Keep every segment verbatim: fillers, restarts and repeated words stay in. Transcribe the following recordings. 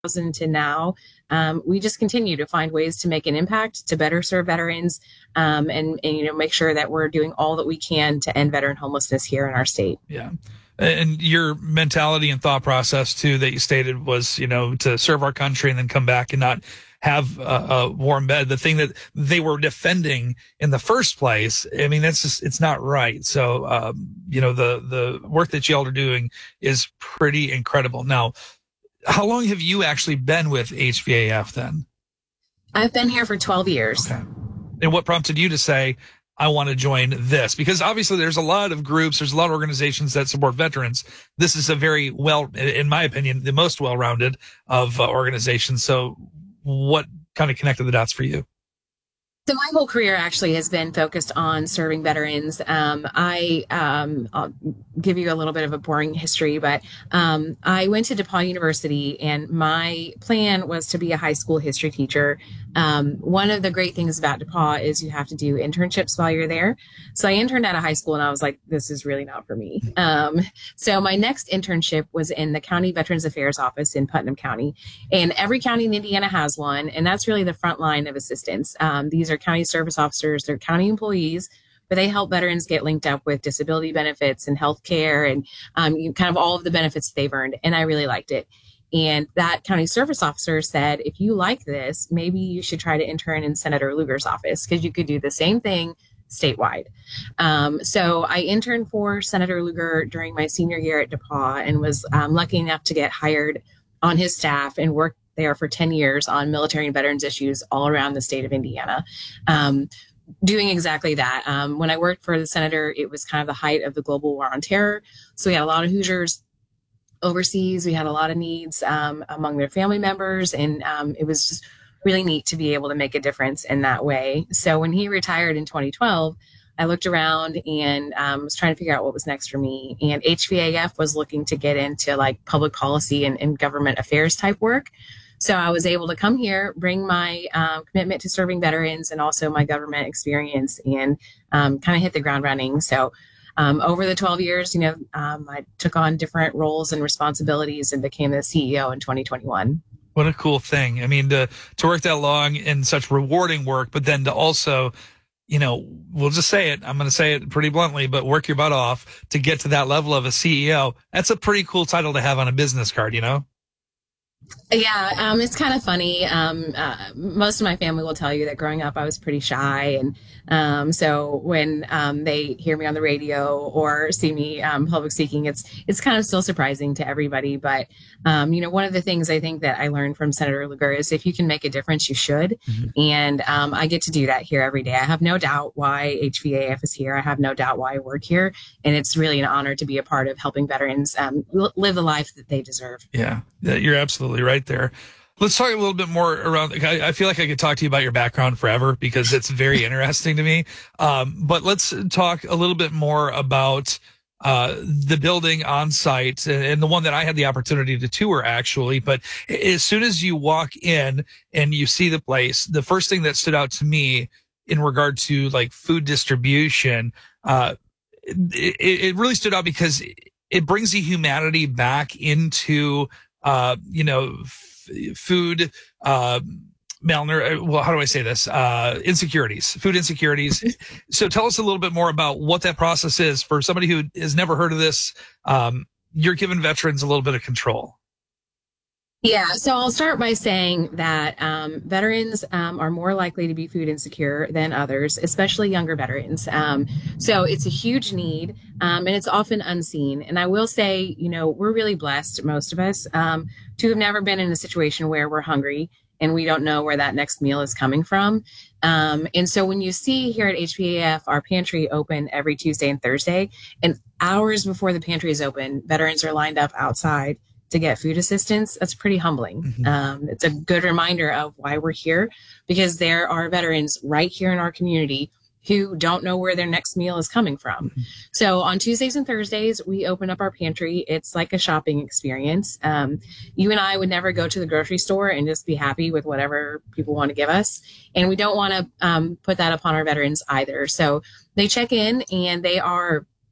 to now, um, we just continue to find ways to make an impact, to better serve veterans, um, and, and, you know, make sure that we're doing all that we can to end veteran homelessness here in our state. Yeah. And your mentality and thought process too, that you stated was, you know, to serve our country and then come back and not have a, a warm bed, the thing that they were defending in the first place. I mean, that's just, it's not right. So, um, you know, the, the work that y'all are doing is pretty incredible. Now, how long have you actually been with H V A F then? I've been here for twelve years. Okay. And what prompted you to say, I want to join this? Because obviously there's a lot of groups, there's a lot of organizations that support veterans. This is a very well, in my opinion, the most well-rounded of uh, organizations. So what kind of connected the dots for you? So my whole career actually has been focused on serving veterans. Um, I, um, I'll give you a little bit of a boring history, but um, I went to DePauw University, and my plan was to be a high school history teacher. Um, one of the great things about DePauw is you have to do internships while you're there. So I interned at a high school, and I was like, this is really not for me. Um, so my next internship was in the County Veterans Affairs Office in Putnam County. And every county in Indiana has one, and that's really the front line of assistance. Um, these are county service officers, they're county employees, but they help veterans get linked up with disability benefits and health care and um, you, kind of all of the benefits they've earned. And I really liked it. And that county service officer said, if you like this, maybe you should try to intern in Senator Lugar's office, because you could do the same thing statewide. Um, so I interned for Senator Lugar during my senior year at DePauw and was um, lucky enough to get hired on his staff and work there for ten years on military and veterans issues all around the state of Indiana. Um, doing exactly that. Um, when I worked for the senator, it was kind of the height of the global war on terror. So we had a lot of Hoosiers overseas. We had a lot of needs um, among their family members. And um, it was just really neat to be able to make a difference in that way. So when he retired in twenty twelve, I looked around and um, was trying to figure out what was next for me. And H V A F was looking to get into like public policy and, and government affairs type work. So I was able to come here, bring my um, commitment to serving veterans and also my government experience, and um, kind of hit the ground running. So um, over the twelve years, you know, um, I took on different roles and responsibilities and became the C E O in twenty twenty-one. What a cool thing. I mean, to, to work that long in such rewarding work, but then to also, you know, we'll just say it, I'm going to say it pretty bluntly, but work your butt off to get to that level of a C E O. That's a pretty cool title to have on a business card, you know? Yeah, um, it's kind of funny. Um, uh, most of my family will tell you that growing up, I was pretty shy. And um, so when um, they hear me on the radio or see me um, public speaking, it's it's kind of still surprising to everybody. But, um, you know, one of the things I think that I learned from Senator Lugar is if you can make a difference, you should. Mm-hmm. And um, I get to do that here every day. I have no doubt why H V A F is here. I have no doubt why I work here. And it's really an honor to be a part of helping veterans um, live the life that they deserve. Yeah, you're absolutely right there. Let's talk a little bit more around. I, I feel like I could talk to you about your background forever because it's very interesting to me. Um, but let's talk a little bit more about uh, the building on site and, and the one that I had the opportunity to tour actually. But as soon as you walk in and you see the place, the first thing that stood out to me in regard to like food distribution, uh, it, it really stood out because it brings the humanity back into Uh, you know, f- food, uh, malnour, well, how do I say this? Uh, insecurities, food insecurities. So tell us a little bit more about what that process is for somebody who has never heard of this. Um, you're giving veterans a little bit of control. Yeah, so I'll start by saying that um, veterans um, are more likely to be food insecure than others, especially younger veterans. Um, so it's a huge need, um, and it's often unseen. And I will say, you know, we're really blessed, most of us, um, to have never been in a situation where we're hungry and we don't know where that next meal is coming from. Um, and so when you see here at H V A F, our pantry open every Tuesday and Thursday, and hours before the pantry is open, veterans are lined up outside to get food assistance, that's pretty humbling. Mm-hmm. Um, it's a good reminder of why we're here, because there are veterans right here in our community who don't know where their next meal is coming from. Mm-hmm. So on Tuesdays and Thursdays, we open up our pantry. It's like a shopping experience. Um, you and I would never go to the grocery store and just be happy with whatever people want to give us. And we don't want to um, put that upon our veterans either. So they check in and they are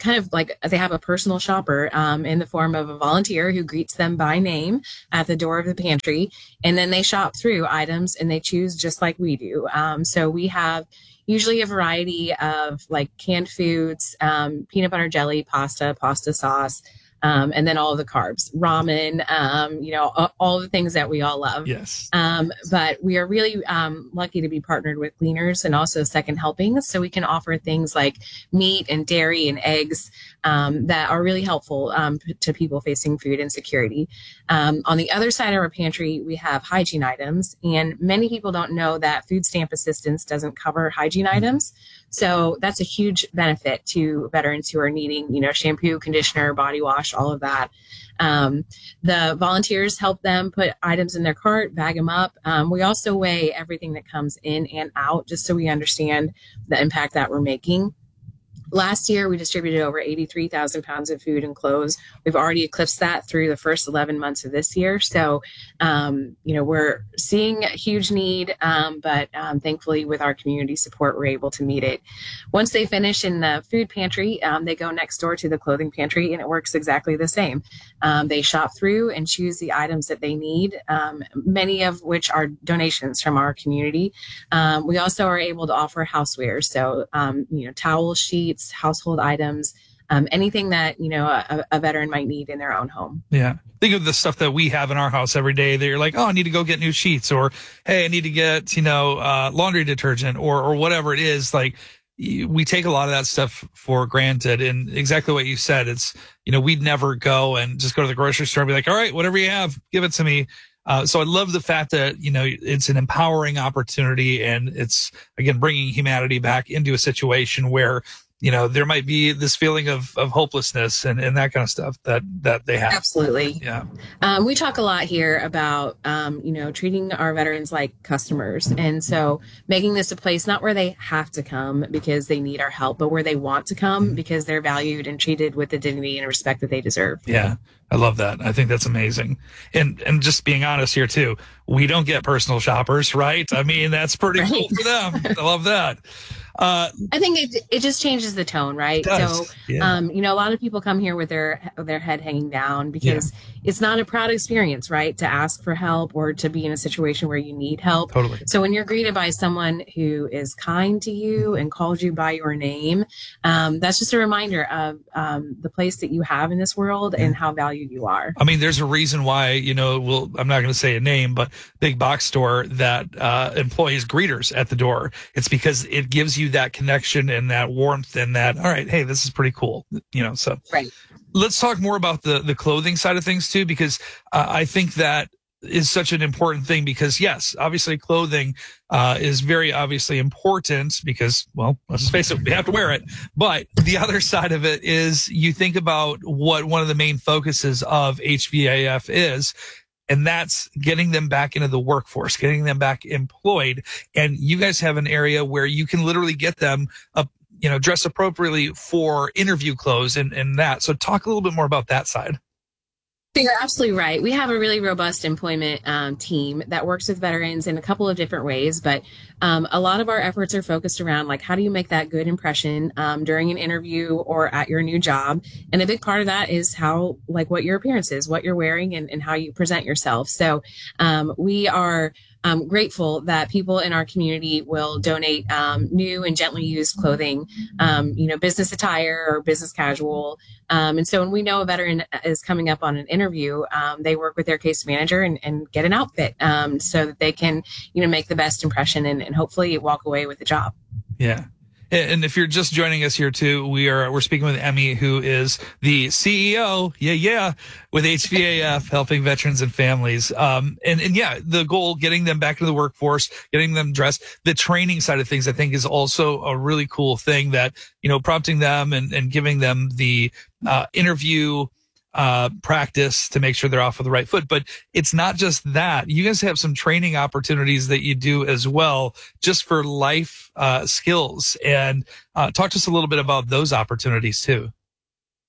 kind of like they have a personal shopper um, in the form of a volunteer who greets them by name at the door of the pantry. And then they shop through items and they choose just like we do. Um, so we have usually a variety of like canned foods, um, peanut butter jelly, pasta, pasta sauce, Um, and then all of the carbs, ramen, um, you know, all, all the things that we all love. Yes. Um, but we are really um, lucky to be partnered with Gleaners and also Second Helpings. So we can offer things like meat and dairy and eggs um, that are really helpful um, to people facing food insecurity. Um, on the other side of our pantry, we have hygiene items. And many people don't know that food stamp assistance doesn't cover hygiene mm-hmm. items. So that's a huge benefit to veterans who are needing, you know, shampoo, conditioner, body wash, all of that. Um, the volunteers help them put items in their cart, bag them up. Um, we also weigh everything that comes in and out just so we understand the impact that we're making. Last year, we distributed over eighty-three thousand pounds of food and clothes. We've already eclipsed that through the first eleven months of this year. So, um, you know, we're seeing a huge need, um, but um, thankfully with our community support, we're able to meet it. Once they finish in the food pantry, um, they go next door to the clothing pantry, and it works exactly the same. Um, they shop through and choose the items that they need, um, many of which are donations from our community. Um, we also are able to offer housewares, so, um, you know, towels, sheets, household items, um, anything that, you know, a, a veteran might need in their own home. Yeah. Think of the stuff that we have in our house every day that you're like, oh, I need to go get new sheets, or, hey, I need to get, you know, uh, laundry detergent, or, or whatever it is. Like, we take a lot of that stuff for granted. And exactly what you said, it's, you know, we'd never go and just go to the grocery store and be like, all right, whatever you have, give it to me. Uh, so I love the fact that, you know, it's an empowering opportunity, and it's, again, bringing humanity back into a situation where, you know, there might be this feeling of, of hopelessness and, and that kind of stuff that, that they have. Absolutely. Yeah. Um, we talk a lot here about, um, you know, treating our veterans like customers. And so making this a place, not where they have to come because they need our help, but where they want to come because they're valued and treated with the dignity and respect that they deserve. Yeah. I love that. I think that's amazing. And, and just being honest here too, we don't get personal shoppers, right? I mean, that's pretty right. cool for them. I love that. Uh, I think it it just changes the tone, right? So, yeah. um, you know, a lot of people come here with their their head hanging down because yeah. it's not a proud experience, right? To ask for help or to be in a situation where you need help. Totally. So when you're greeted by someone who is kind to you and calls you by your name, um, that's just a reminder of um, the place that you have in this world yeah. and how valued you are. I mean, there's a reason why, you know, well, I'm not going to say a name, but big box store that uh, employs greeters at the door. It's because it gives you that connection and that warmth and that, all right, hey, this is pretty cool, you know. So right. Let's talk more about the the clothing side of things too, because uh, I think that is such an important thing, because yes, obviously clothing uh is very obviously important because, well, let's just face it, we have to wear it. But the other side of it is you think about what one of the main focuses of H V A F is, and that's getting them back into the workforce, getting them back employed. And you guys have an area where you can literally get them up, you know, dressed appropriately for interview clothes and, and that. So talk a little bit more about that side. You're absolutely right. We have a really robust employment um, team that works with veterans in a couple of different ways, but um, a lot of our efforts are focused around like, how do you make that good impression um, during an interview or at your new job? And a big part of that is how, like, what your appearance is, what you're wearing, and, and how you present yourself. So um, we are I'm grateful that people in our community will donate um, new and gently used clothing, um, you know, business attire or business casual. Um, and so when we know a veteran is coming up on an interview, um, they work with their case manager and, and get an outfit um, so that they can, you know, make the best impression and, and hopefully walk away with the job. Yeah. And if you're just joining us here too, we are, we're speaking with Emmy, who is the C E O, yeah, yeah, with H V A F, helping veterans and families. Um, and, and yeah, the goal, getting them back to the workforce, getting them dressed. The training side of things, I think, is also a really cool thing that, you know, prompting them and, and giving them the, uh, interview, uh, practice to make sure they're off of the right foot. But it's not just that. You guys have some training opportunities that you do as well, just for life, uh, skills. And, uh, talk to us a little bit about those opportunities too.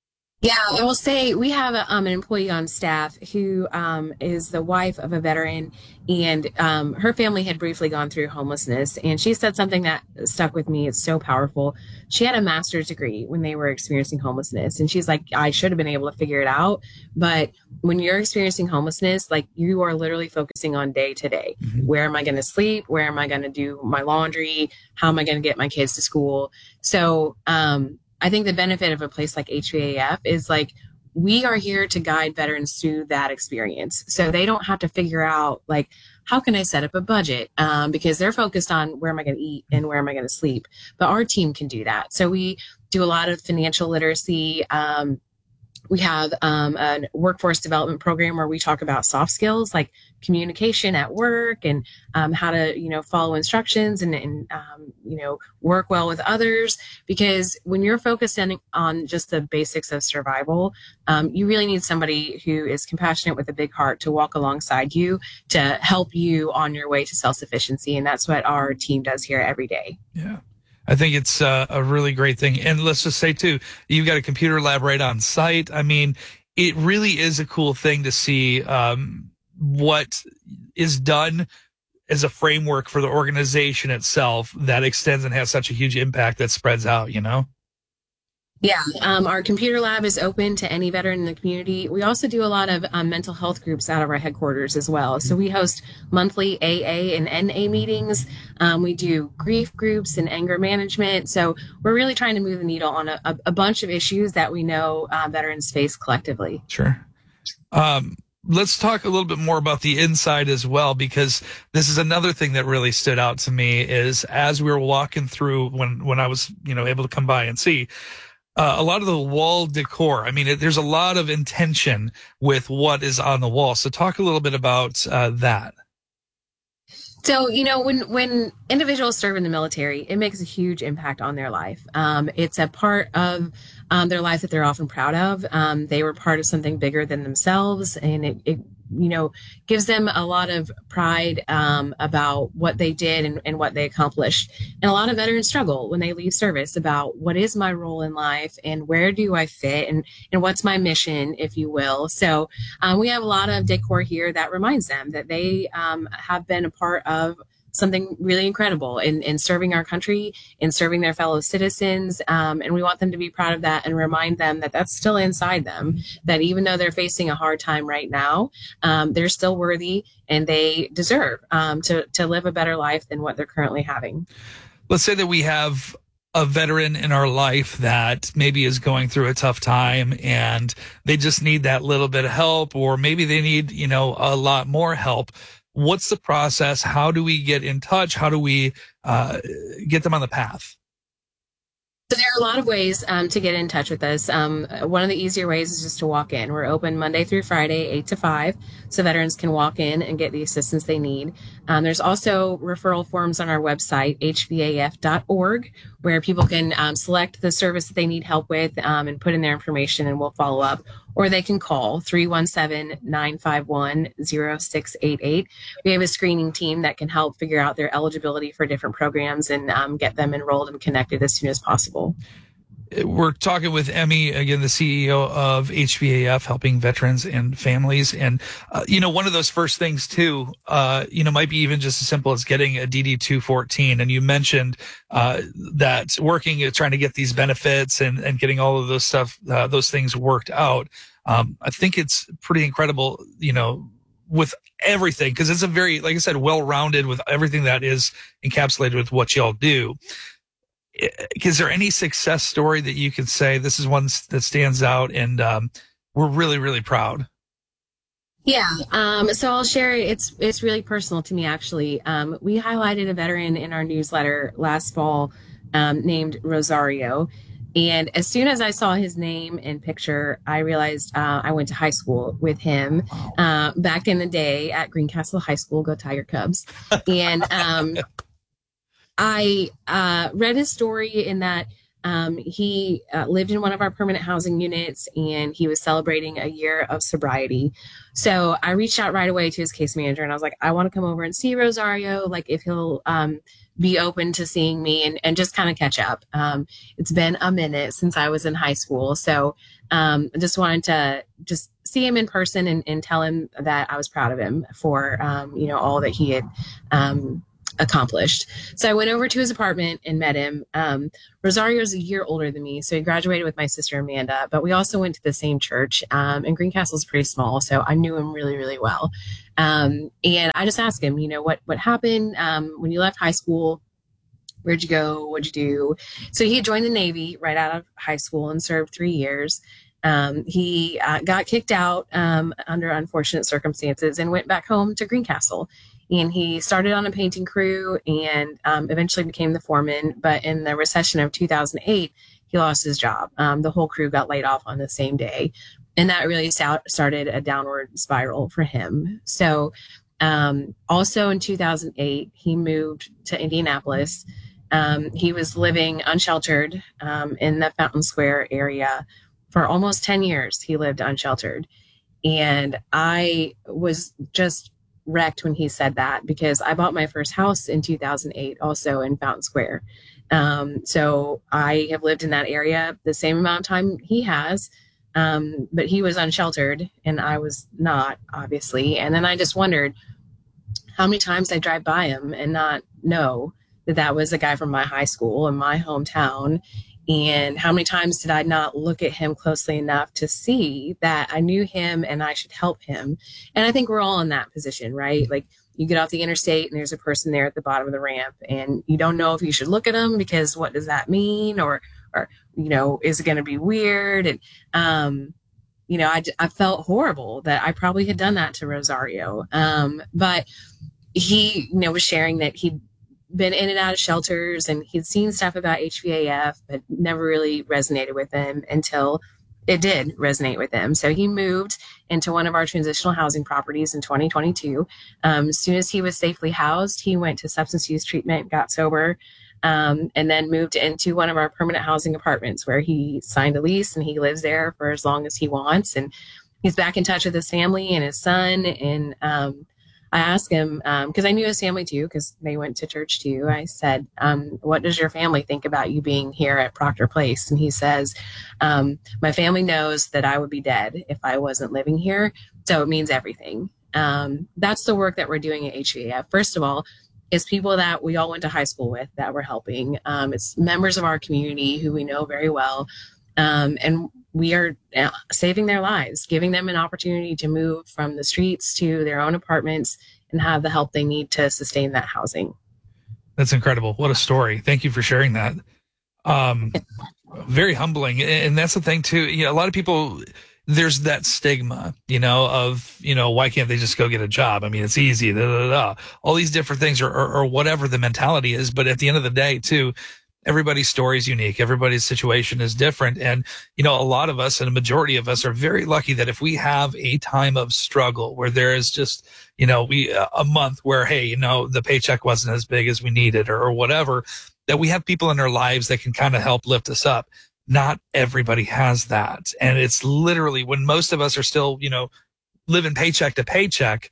Yeah, I will say we have a, um, an employee on staff who um, is the wife of a veteran, and um, her family had briefly gone through homelessness. And she said something that stuck with me. It's so powerful. She had a master's degree when they were experiencing homelessness, and she's like, I should have been able to figure it out. But when you're experiencing homelessness, like you are literally focusing on day to day. Mm-hmm. Where am I going to sleep? Where am I going to do my laundry? How am I going to get my kids to school? So, um, I think the benefit of a place like H V A F is like we are here to guide veterans through that experience. So they don't have to figure out like, how can I set up a budget? Um, because they're focused on where am I going to eat and where am I going to sleep? But our team can do that. So we do a lot of financial literacy. Um, we have um, a workforce development program where we talk about soft skills like communication at work and um, how to, you know, follow instructions and, and um, you know, work well with others. Because when you're focused on, on just the basics of survival, um, you really need somebody who is compassionate with a big heart to walk alongside you to help you on your way to self-sufficiency. And that's what our team does here every day. Yeah. I think it's uh, a really great thing. And let's just say, too, you've got a computer lab right on site. I mean, it really is a cool thing to see um, what is done as a framework for the organization itself that extends and has such a huge impact that spreads out, you know? Yeah, um, our computer lab is open to any veteran in the community. We also do a lot of um, mental health groups out of our headquarters as well. So we host monthly A A and N A meetings. Um, we do grief groups and anger management. So we're really trying to move the needle on a, a, a bunch of issues that we know uh, veterans face collectively. Sure. Um, let's talk a little bit more about the inside as well, because this is another thing that really stood out to me is as we were walking through when, when I was, you know, able to come by and see, Uh, a lot of the wall decor. I mean, it, there's a lot of intention with what is on the wall. So talk a little bit about uh, that. So, you know, when, when individuals serve in the military, it makes a huge impact on their life. Um, it's a part of um, their life that they're often proud of. Um, they were part of something bigger than themselves, and it, it you know, gives them a lot of pride um, about what they did and, and what they accomplished. And a lot of veterans struggle when they leave service about what is my role in life and where do I fit and, and what's my mission, if you will. So um, we have a lot of decor here that reminds them that they um, have been a part of something really incredible in, in serving our country, in serving their fellow citizens. Um, and we want them to be proud of that and remind them that that's still inside them, that even though they're facing a hard time right now, um, they're still worthy and they deserve um, to, to live a better life than what they're currently having. Let's say that we have a veteran in our life that maybe is going through a tough time and they just need that little bit of help, or maybe they need, you know, a lot more help. What's the process? How do we get in touch? How do we uh, get them on the path? So there are a lot of ways um, to get in touch with us. Um, one of the easier ways is just to walk in. We're open Monday through Friday, eight to five, so veterans can walk in and get the assistance they need. Um, there's also referral forms on our website, H V A F dot org, where people can um, select the service that they need help with um, and put in their information, and we'll follow up. Or they can call three one seven, nine five one, zero six eight eight. We have a screening team that can help figure out their eligibility for different programs and um, get them enrolled and connected as soon as possible. We're talking with Emmy, again, the C E O of H V A F, helping veterans and families. And, uh, you know, one of those first things, too, uh, you know, might be even just as simple as getting a D D two fourteen. And you mentioned uh, that working, trying to get these benefits and, and getting all of those stuff, uh, those things worked out. Um, I think it's pretty incredible, you know, with everything, because it's a very, like I said, well-rounded with everything that is encapsulated with what y'all do. Is there any success story that you can say this is one that stands out and um, we're really, really proud? Yeah. Um, so I'll share. It's it's really personal to me, actually. Um, we highlighted a veteran in our newsletter last fall um, named Rosario. And as soon as I saw his name and picture, I realized uh, I went to high school with him uh, back in the day at Greencastle High School. Go Tiger Cubs. And um I uh, read his story in that Um, he uh, lived in one of our permanent housing units, and he was celebrating a year of sobriety. So I reached out right away to his case manager, and I was like, I want to come over and see Rosario, like if he'll um, be open to seeing me and, and just kind of catch up. Um, it's been a minute since I was in high school. So um, I just wanted to just see him in person and, and tell him that I was proud of him for, um, you know, all that he had um, accomplished. So I went over to his apartment and met him. Um, Rosario's a year older than me, so he graduated with my sister Amanda, but we also went to the same church. Um, and Greencastle's pretty small, so I knew him really, really well. Um, and I just asked him, you know, what what happened um, when you left high school? Where'd you go? What'd you do? So he had joined the Navy right out of high school and served three years. Um, he uh, got kicked out um, under unfortunate circumstances and went back home to Greencastle. And he started on a painting crew and um, eventually became the foreman. But in the recession of two thousand eight, he lost his job. Um, the whole crew got laid off on the same day. And that really started a downward spiral for him. So um, also in two thousand eight, he moved to Indianapolis. Um, he was living unsheltered um, in the Fountain Square area for almost ten years. He lived unsheltered. And I was just wrecked when he said that, because I bought my first house in two thousand eight, also in Fountain Square. Um, so I have lived in that area the same amount of time he has. Um, but he was unsheltered and I was not, obviously. And then I just wondered how many times I drive by him and not know that that was a guy from my high school in my hometown. And how many times did I not look at him closely enough to see that I knew him and I should help him? And I think we're all in that position, right? Like you get off the interstate and there's a person there at the bottom of the ramp and you don't know if you should look at them because what does that mean? Or, or, you know, is it going to be weird? And, um, you know, I, I felt horrible that I probably had done that to Rosario. Um, but he, you know, was sharing that he'd been in and out of shelters and he'd seen stuff about H V A F, but never really resonated with him until it did resonate with him. So he moved into one of our transitional housing properties in twenty twenty-two. Um, as soon as he was safely housed, he went to substance use treatment, got sober, um, and then moved into one of our permanent housing apartments where he signed a lease and he lives there for as long as he wants. And he's back in touch with his family and his son. And, um, I asked him, because um, I knew his family too, because they went to church too. I said, um, what does your family think about you being here at Proctor Place? And he says, um, my family knows that I would be dead if I wasn't living here. So it means everything. Um, that's the work that we're doing at H V A F. First of all, it's people that we all went to high school with that we're helping. Um, it's members of our community who we know very well. Um, and we are saving their lives, giving them an opportunity to move from the streets to their own apartments and have the help they need to sustain that housing. That's incredible. What a story. Thank you for sharing that. Um, very humbling. And that's the thing too. You know, a lot of people, there's that stigma, you know, of, you know, why can't they just go get a job? I mean, it's easy, da, da, da. All these different things or, or, or whatever the mentality is. But at the end of the day too, everybody's story is unique. Everybody's situation is different. And, you know, a lot of us and a majority of us are very lucky that if we have a time of struggle where there is just, you know, we, uh, a month where, hey, you know, the paycheck wasn't as big as we needed or, or whatever, that we have people in our lives that can kind of help lift us up. Not everybody has that. And it's literally when most of us are still, you know, living paycheck to paycheck,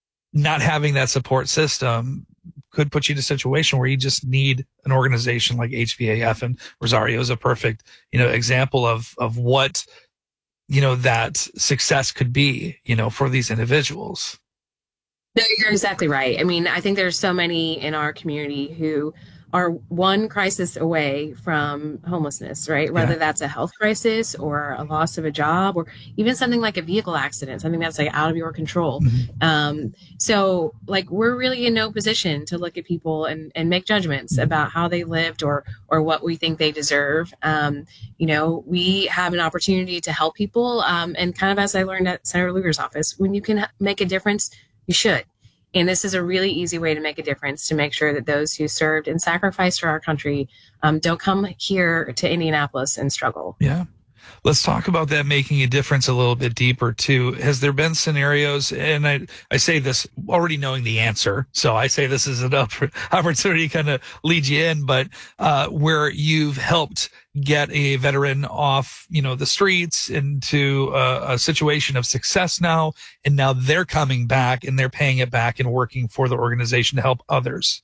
not having that support system could put you in a situation where you just need an organization like H V A F, and Rosario is a perfect, you know, example of, of what, you know, that success could be, you know, for these individuals. No, you're exactly right. I mean, I think there's so many in our community who are one crisis away from homelessness, right? Whether yeah. that's a health crisis or a loss of a job or even something like a vehicle accident, something that's like out of your control. Mm-hmm. Um, so like we're really in no position to look at people and, and make judgments mm-hmm. about how they lived or, or what we think they deserve. Um, you know, we have an opportunity to help people. Um, and kind of as I learned at Senator Lugar's office, when you can make a difference, you should. And this is a really easy way to make a difference, to make sure that those who served and sacrificed for our country um, don't come here to Indianapolis and struggle. Yeah. Let's talk about that making a difference a little bit deeper too. Has there been scenarios, and I, I say this already knowing the answer, so I say this is an opportunity to kind of lead you in, but uh, where you've helped get a veteran off, you know, the streets into a, a situation of success now, and now they're coming back and they're paying it back and working for the organization to help others?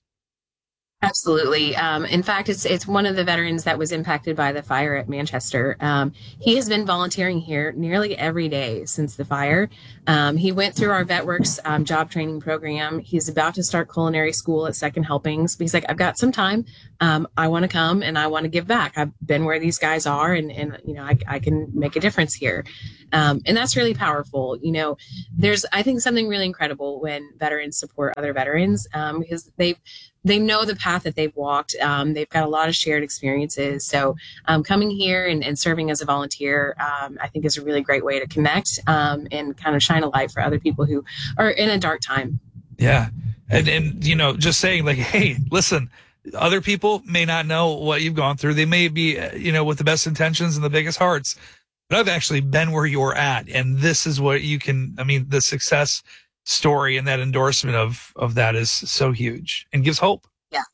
Absolutely. Um, in fact, it's it's one of the veterans that was impacted by the fire at Manchester. Um, he has been volunteering here nearly every day since the fire. Um, he went through our VetWorks um, job training program. He's about to start culinary school at Second Helpings. He's like, I've got some time. Um, I want to come and I want to give back. I've been where these guys are, and and you know I, I can make a difference here. Um, and that's really powerful. You know, there's I think something really incredible when veterans support other veterans um, because they've they know the path that they've walked. Um, they've got a lot of shared experiences. So um, coming here and, and serving as a volunteer, um, I think is a really great way to connect um, and kind of shine a light for other people who are in a dark time. Yeah. And, and, you know, just saying like, hey, listen, other people may not know what you've gone through. They may be, you know, with the best intentions and the biggest hearts, but I've actually been where you're at. And this is what you can, I mean, the success story and that endorsement of of that is so huge and gives hope. Yeah,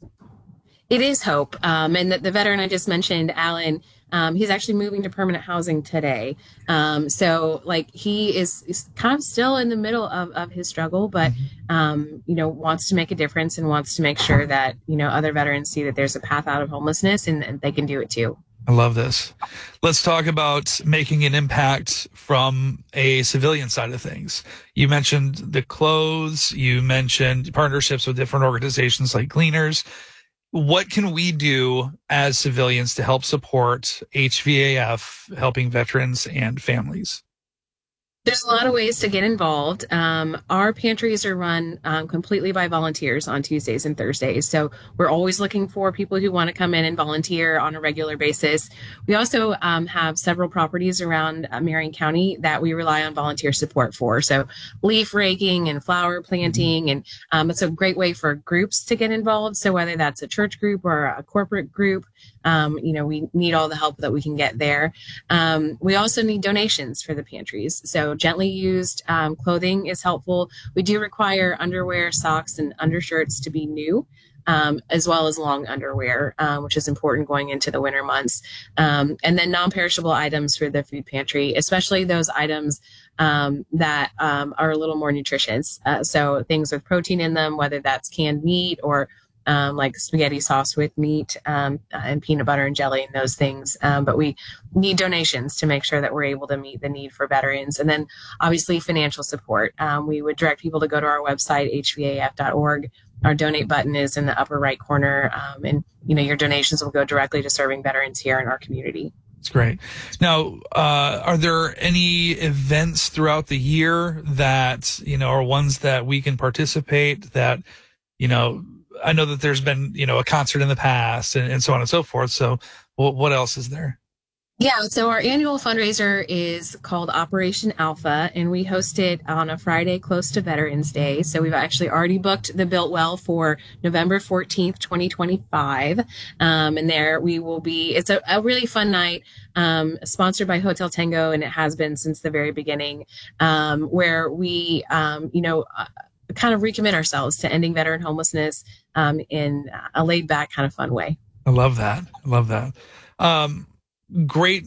it is hope. Um, and the, the veteran I just mentioned, Alan, um, he's actually moving to permanent housing today. Um, so like he is, is kind of still in the middle of, of his struggle, but um, you know, wants to make a difference and wants to make sure that, you know, other veterans see that there's a path out of homelessness and, and they can do it too. I love this. Let's talk about making an impact from a civilian side of things. You mentioned the clothes. You mentioned partnerships with different organizations like Gleaners. What can we do as civilians to help support H V A F, helping veterans and families? There's a lot of ways to get involved. Um, our pantries are run um, completely by volunteers on Tuesdays and Thursdays. So we're always looking for people who want to come in and volunteer on a regular basis. We also um, have several properties around uh, Marion County that we rely on volunteer support for. So leaf raking and flower planting. And um, it's a great way for groups to get involved. So whether that's a church group or a corporate group, um, you know, we need all the help that we can get there. Um, we also need donations for the pantries. So gently used um, clothing is helpful. We do require underwear, socks, and undershirts to be new, um, as well as long underwear, um, which is important going into the winter months. Um, and then non-perishable items for the food pantry, especially those items um, that um, are a little more nutritious. Uh, so things with protein in them, whether that's canned meat or Um, like spaghetti sauce with meat um, and peanut butter and jelly and those things. Um, but we need donations to make sure that we're able to meet the need for veterans. And then obviously financial support. Um, we would direct people to go to our website, H V A F dot org. Our donate button is in the upper right corner. Um, and, you know, your donations will go directly to serving veterans here in our community. That's great. Now, uh, are there any events throughout the year that, you know, are ones that we can participate that, you know, I know that there's been, you know, a concert in the past and, and so on and so forth. So well, what else is there? Yeah, so our annual fundraiser is called Operation Alpha, and we host it on a Friday close to Veterans Day. So we've actually already booked the Built Well for November fourteenth, twenty twenty-five. Um, and there we will be, it's a, a really fun night, um, sponsored by Hotel Tango, and it has been since the very beginning, um, where we, um, you know, uh, kind of recommit ourselves to ending veteran homelessness um, in a laid back kind of fun way. I love that. I love that. Um, great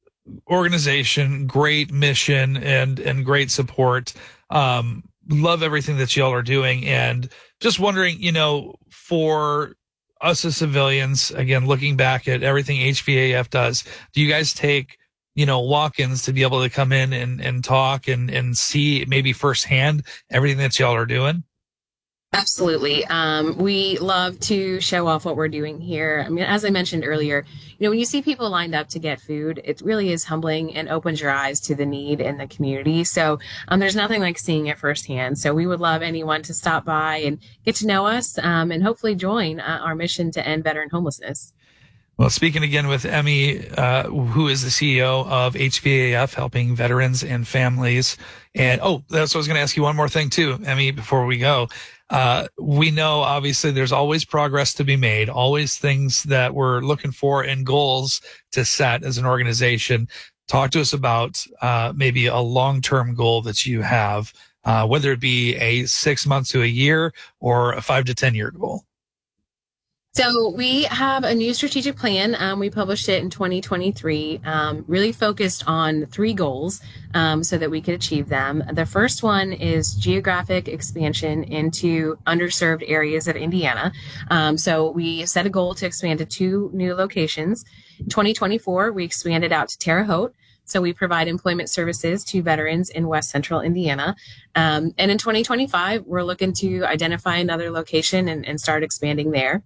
organization, great mission, and, and great support. Um, love everything that y'all are doing. And just wondering, you know, for us as civilians, again, looking back at everything H V A F does, do you guys take, you know, walk-ins to be able to come in and, and talk and, and see maybe firsthand everything that y'all are doing? Absolutely. Um, we love to show off what we're doing here. I mean, as I mentioned earlier, you know, when you see people lined up to get food, it really is humbling and opens your eyes to the need in the community. So um, there's nothing like seeing it firsthand. So we would love anyone to stop by and get to know us um, and hopefully join uh, our mission to end veteran homelessness. Well, speaking again with Emmy, uh, who is the C E O of H V A F, helping veterans and families. And, oh, that's what I was going to ask you one more thing too, Emmy, before we go. Uh, we know obviously there's always progress to be made, always things that we're looking for and goals to set as an organization. talk to us about uh, maybe a long-term goal that you have, uh, whether it be a six months to a year or a five to ten year goal. So we have a new strategic plan. Um, we published it in twenty twenty-three, um, really focused on three goals um, so that we could achieve them. The first one is geographic expansion into underserved areas of Indiana. Um, so we set a goal to expand to two new locations. In twenty twenty-four, we expanded out to Terre Haute. So we provide employment services to veterans in West Central Indiana. Um, and in twenty twenty-five, we're looking to identify another location and, and start expanding there.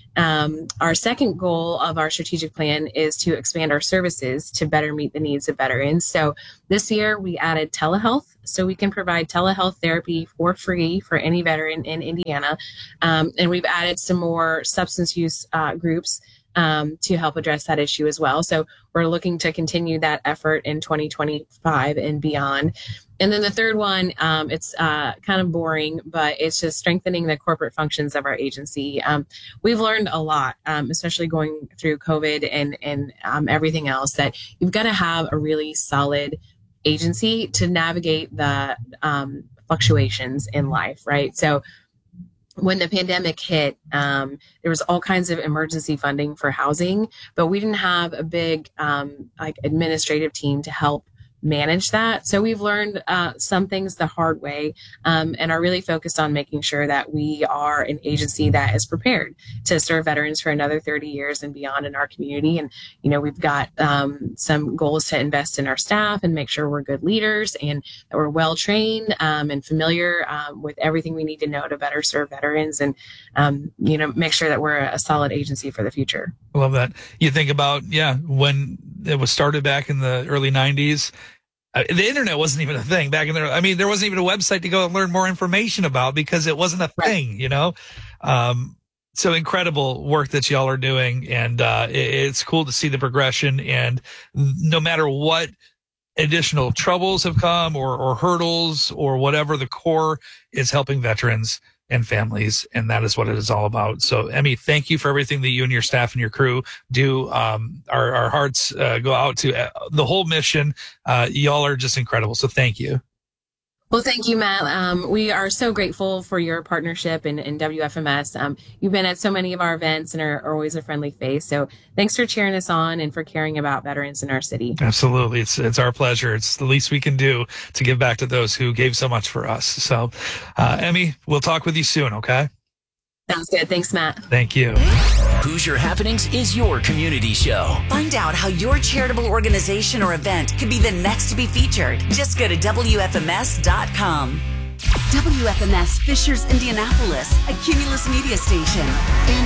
Um, our second goal of our strategic plan is to expand our services to better meet the needs of veterans. So this year we added telehealth, so we can provide telehealth therapy for free for any veteran in Indiana. Um, and we've added some more substance use uh, groups um, to help address that issue as well. So we're looking to continue that effort in twenty twenty-five and beyond. And then the third one, um, it's uh, kind of boring, but it's just strengthening the corporate functions of our agency. Um, we've learned a lot, um, especially going through COVID and, and um, everything else, that you've got to have a really solid agency to navigate the um, fluctuations in life, right? So when the pandemic hit, um, there was all kinds of emergency funding for housing, but we didn't have a big um, like administrative team to help manage that. So we've learned uh, some things the hard way um, and are really focused on making sure that we are an agency that is prepared to serve veterans for another thirty years and beyond in our community. And, you know, we've got um, some goals to invest in our staff and make sure we're good leaders and that we're well trained um, and familiar um, with everything we need to know to better serve veterans and, um, you know, make sure that we're a solid agency for the future. I love that. You think about, yeah, when it was started back in the early nineties, Uh, the internet wasn't even a thing back in there. I mean, there wasn't even a website to go and learn more information about because it wasn't a thing, right. you know? Um, so incredible work that y'all are doing. And, uh, it, it's cool to see the progression. And no matter what additional troubles have come or, or hurdles or whatever, the core is helping veterans and families. And that is what it is all about. So, Emmy, thank you for everything that you and your staff and your crew do. Um, our, our hearts uh, go out to uh, the whole mission. Uh, y'all are just incredible. So thank you. Well, thank you, Matt. Um, we are so grateful for your partnership in, in W F M S. Um, you've been at so many of our events and are, are always a friendly face. So thanks for cheering us on and for caring about veterans in our city. Absolutely. It's it's our pleasure. It's the least we can do to give back to those who gave so much for us. So, uh, Emmy, we'll talk with you soon, okay? Sounds good. Thanks, Matt. Thank you. Hoosier Happenings is your community show. Find out how your charitable organization or event could be the next to be featured. Just go to W F M S dot com. W F M S Fishers, Indianapolis, a Cumulus media station.